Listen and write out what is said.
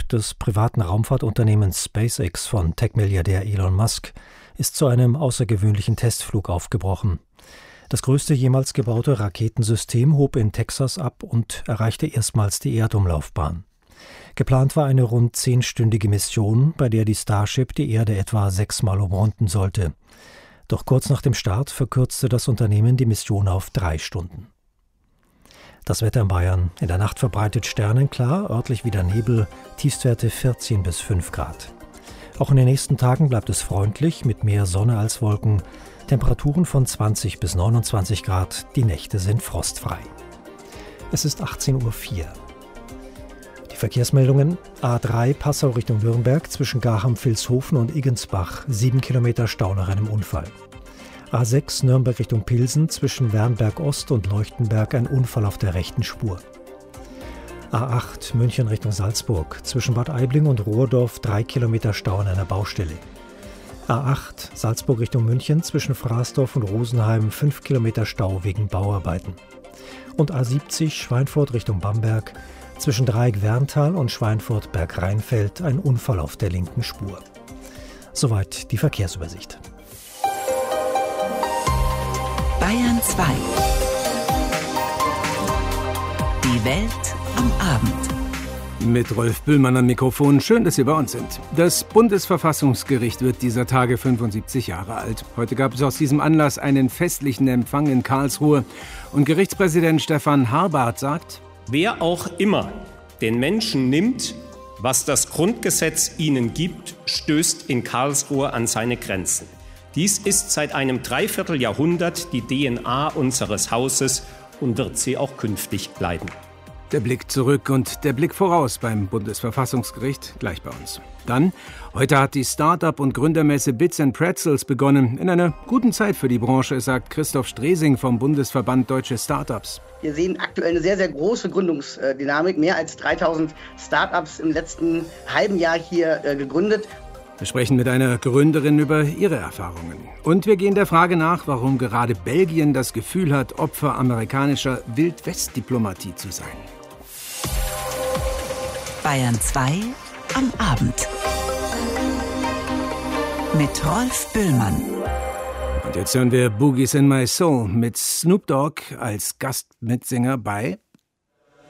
des privaten Raumfahrtunternehmens SpaceX von Tech-Milliardär Elon Musk ist zu einem außergewöhnlichen Testflug aufgebrochen. Das größte jemals gebaute Raketensystem hob in Texas ab und erreichte erstmals die Erdumlaufbahn. Geplant war eine rund 10-stündige Mission, bei der die Starship die Erde etwa 6-mal umrunden sollte. Doch kurz nach dem Start verkürzte das Unternehmen die Mission auf 3 Stunden. Das Wetter in Bayern: in der Nacht verbreitet sternenklar, örtlich wieder Nebel, Tiefstwerte 14 bis 5 Grad. Auch in den nächsten Tagen bleibt es freundlich, mit mehr Sonne als Wolken. Temperaturen von 20 bis 29 Grad, die Nächte sind frostfrei. Es ist 18:04 Uhr. Die Verkehrsmeldungen: A3 Passau Richtung Nürnberg zwischen Garcham-Vilshofen und Iggensbach, 7 Kilometer Stau nach einem Unfall. A6 Nürnberg Richtung Pilsen zwischen Wernberg Ost und Leuchtenberg ein Unfall auf der rechten Spur. A8 München Richtung Salzburg zwischen Bad Aibling und Rohrdorf 3 Kilometer Stau an einer Baustelle. A8 Salzburg Richtung München zwischen Fraßdorf und Rosenheim 5 Kilometer Stau wegen Bauarbeiten. Und A70 Schweinfurt Richtung Bamberg zwischen Dreieck-Werntal und Schweinfurt-Bergrheinfeld ein Unfall auf der linken Spur. Soweit die Verkehrsübersicht. Bayern 2. Die Welt am Abend. Mit Rolf Bühlmann am Mikrofon. Schön, dass Sie bei uns sind. Das Bundesverfassungsgericht wird dieser Tage 75 Jahre alt. Heute gab es aus diesem Anlass einen festlichen Empfang in Karlsruhe. Und Gerichtspräsident Stefan Harbart sagt: Wer auch immer den Menschen nimmt, was das Grundgesetz ihnen gibt, stößt in Karlsruhe an seine Grenzen. Dies ist seit einem Dreivierteljahrhundert die DNA unseres Hauses und wird sie auch künftig bleiben. Der Blick zurück und der Blick voraus beim Bundesverfassungsgericht gleich bei uns. Dann, heute hat die Start-up- und Gründermesse Bits & Pretzels begonnen. In einer guten Zeit für die Branche, sagt Christoph Stresing vom Bundesverband Deutsche Startups. Wir sehen aktuell eine sehr, sehr große Gründungsdynamik. Mehr als 3000 Startups im letzten halben Jahr hier gegründet. Wir sprechen mit einer Gründerin über ihre Erfahrungen. Und wir gehen der Frage nach, warum gerade Belgien das Gefühl hat, Opfer amerikanischer Wild-West-Diplomatie zu sein. Bayern 2 am Abend. Mit Rolf Bühlmann. Und jetzt hören wir Boogies in My Soul mit Snoop Dogg als Gastmitsinger bei